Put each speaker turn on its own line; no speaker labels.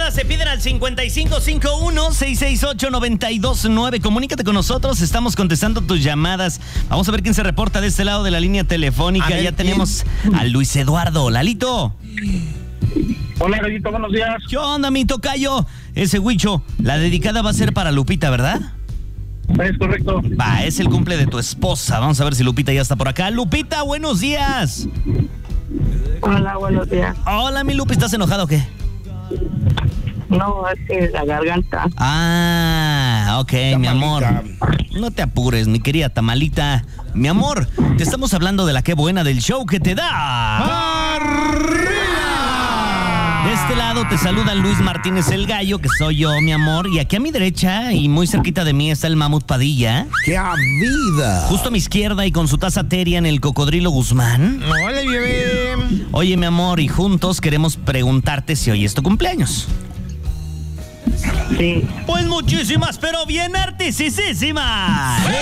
llamadas se piden al 5551-668-929. Comunícate con nosotros, estamos contestando tus llamadas. Vamos a ver quién se reporta de este lado de la línea telefónica. Ya tenemos a Luis Eduardo. Lalito.
Hola, Rayito, buenos días.
¿Qué onda, mi tocayo? Ese Huicho, la dedicada va a ser para Lupita, ¿verdad?
Es correcto.
Va, es el cumple de tu esposa. Vamos a ver si Lupita ya está por acá. Lupita, buenos días.
Hola, buenos días.
Hola, mi Lupi, ¿estás enojado o qué?
No, es que la garganta.
Ah, ok,
Tamalita.
mi amor. No te apures, mi querida Tamalita. Mi amor, te estamos hablando de la qué buena del show que te da. De este lado te saluda Luis Martínez el Gallo, que soy yo, mi amor. Y aquí a mi derecha y muy cerquita de mí está el Mamut Padilla.
¡Qué vida!
Justo a mi izquierda y con su taza teria en el Cocodrilo Guzmán.
¡Hola, bebé!
Oye, mi amor, y juntos queremos preguntarte si hoy es tu cumpleaños.
Sí.
Pues muchísimas, pero bien artisísimas.